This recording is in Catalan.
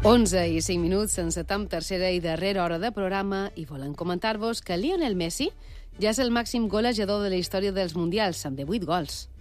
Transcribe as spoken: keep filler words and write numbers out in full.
onze i cinc minuts, encetem tercera i darrera hora de programa i volem comentar-vos que Lionel Messi ja és el màxim golejador de la història dels Mundials, amb divuit gols.